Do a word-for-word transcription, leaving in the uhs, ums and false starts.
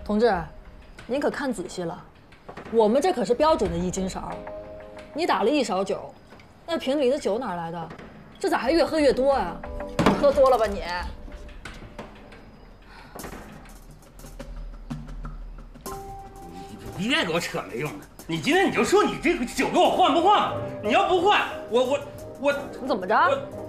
同志，您可看仔细了，我们这可是标准的一斤勺，你打了一勺酒，那瓶里的酒哪来的？这咋还越喝越多啊？喝多了吧你？ 你别给我扯没用的！你今天你就说你这个酒给我换不换吧？你要不换，我我我你怎么着？